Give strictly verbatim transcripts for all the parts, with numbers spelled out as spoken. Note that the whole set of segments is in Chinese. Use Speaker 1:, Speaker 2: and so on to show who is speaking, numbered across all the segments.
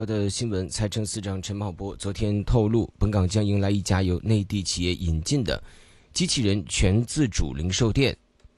Speaker 1: 的新闻，财政司长陈茂波昨天透露，本港将迎来一家由内地企业引进的机器人全自主零售店，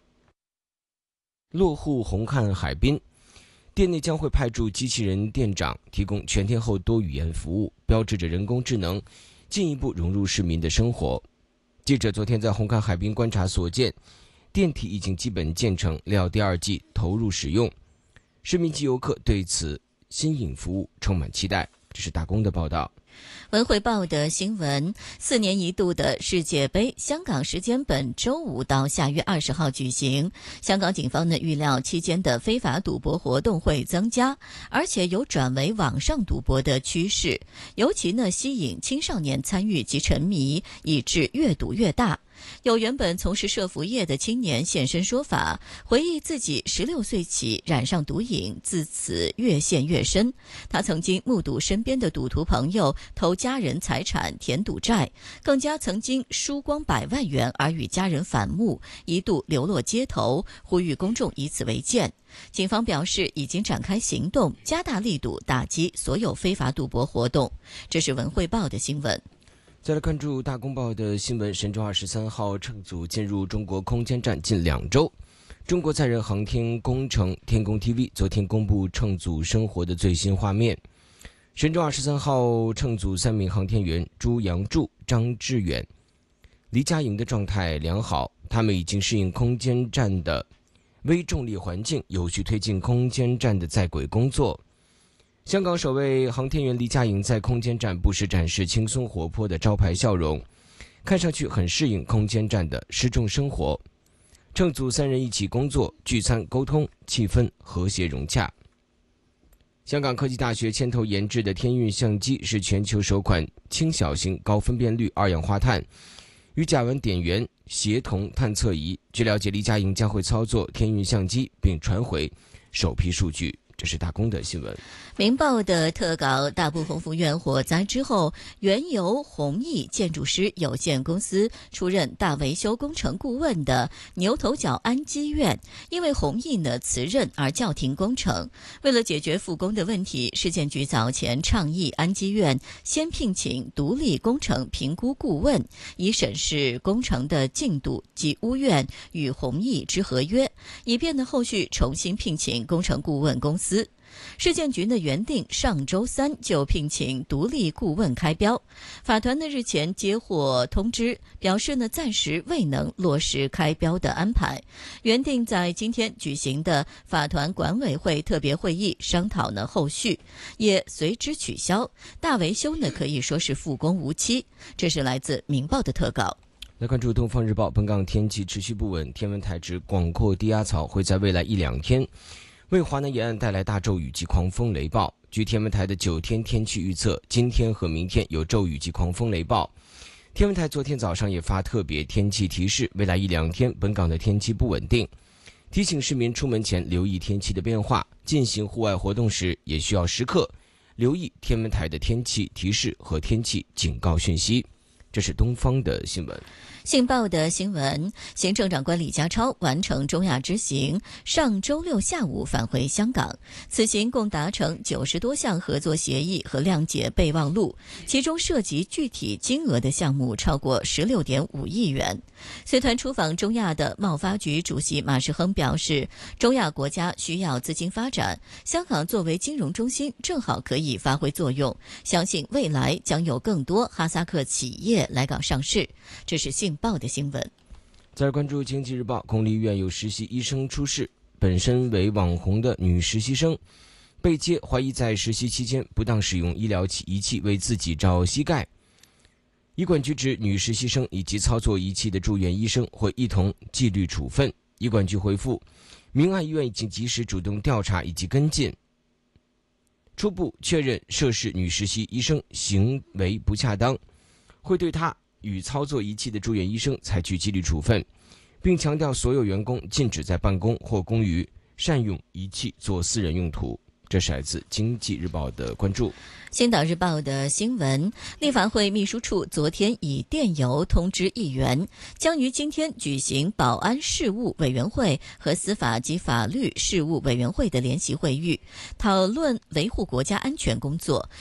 Speaker 1: 落户红磡海滨。店内将会派驻机器人店长，提供全天候多语言服务，标志着人工智能进一步融入市民的生活。记者昨天在红磡海滨观察所见，电梯已经基本建成，料第二季投入使用，市民及游客对此新颖服务充满期待。这是大公的报道。
Speaker 2: 文汇报的新闻，四年一度的世界杯，香港时间本周五到下月二十号举行。香港警方呢预料期间的非法赌博活动会增加，而且有转为网上赌博的趋势，尤其呢吸引青少年参与及沉迷，以致越赌越大。有原本从事社服业的青年现身说法，回忆自己十六岁起染上毒瘾，自此越陷越深。他曾经目睹身边的赌徒朋友偷家人财产填赌债，更加曾经输光百万元而与家人反目，一度流落街头，呼吁公众以此为鉴。警方表示已经展开行动，加大力度打击所有非法赌博活动。这是文汇报的新闻。
Speaker 1: 再来关注大公报的新闻，神舟二十三号乘组进入中国空间站近两周，中国载人航天工程天宫 T V 昨天公布乘组生活的最新画面。神舟二十三号乘组三名航天员朱杨柱、张志远、黎佳莹的状态良好，他们已经适应空间站的微重力环境，有序推进空间站的在轨工作。香港首位航天员黎佳莹在空间站不时展示轻松活泼的招牌笑容，看上去很适应空间站的失重生活。乘组三人一起工作、聚餐、沟通，气氛和谐融洽。香港科技大学牵头研制的天运相机是全球首款轻小型高分辨率二氧化碳与甲烷碘源协同探测仪。据了解，黎佳莹将会操作天运相机并传回首批数据。这是大公的新闻。
Speaker 2: 明报的特稿，大埔鸿福苑火灾之后，原由弘毅建筑师有限公司出任大维修工程顾问的牛头角安基苑，因为弘毅呢辞任而叫停工程。为了解决复工的问题，市建局早前倡议安基苑先聘请独立工程评估顾问，以审视工程的进度及屋苑与弘毅之合约，以便呢后续重新聘请工程顾问公司。市建局呢原定上周三就聘请独立顾问开标，法团呢日前接获通知，表示呢暂时未能落实开标的安排。原定在今天举行的法团管委会特别会议商讨呢后续，也随之取消。大维修呢可以说是复工无期。这是来自明报的特稿。
Speaker 1: 来关注东方日报，本港天气持续不稳，天文台指广阔低压槽会在未来一两天为华南沿岸带来大骤雨及狂风雷暴。据天文台的九天天气预测，今天和明天有骤雨及狂风雷暴。天文台昨天早上也发特别天气提示，未来一两天本港的天气不稳定，提醒市民出门前留意天气的变化，进行户外活动时也需要时刻留意天文台的天气提示和天气警告讯息。这是东方的新闻。
Speaker 2: 信报的新闻，行政长官李家超完成中亚之行，上周六下午返回香港。此行共达成九十多项合作协议和谅解备忘录，其中涉及具体金额的项目超过十六点五亿元。随团出访中亚的贸发局主席马时亨表示，中亚国家需要资金发展，香港作为金融中心正好可以发挥作用，相信未来将有更多哈萨克企业来港上市。这是信报的新闻。
Speaker 1: 再来关注经济日报，公立医院有实习医生出事，本身为网红的女实习生被揭怀疑在实习期间不当使用医疗仪器为自己照膝盖。医管局指女实习生以及操作仪器的住院医生会一同纪律处分。医管局回复，明爱医院已经及时主动调查以及跟进，初步确认涉事女实习医生行为不恰当，会对她与操作仪器的住院医生采取纪律处分，并强调所有员工禁止在办公或公寓善用仪器做私人用途。 这是来自《经济日报》的关注。
Speaker 2: 星岛日报的新闻，立法会秘书处昨天以电邮通知议员，将于今天举行保安事务委员会和司法及法律事务委员会的联席会议，讨论维护国家安全工作，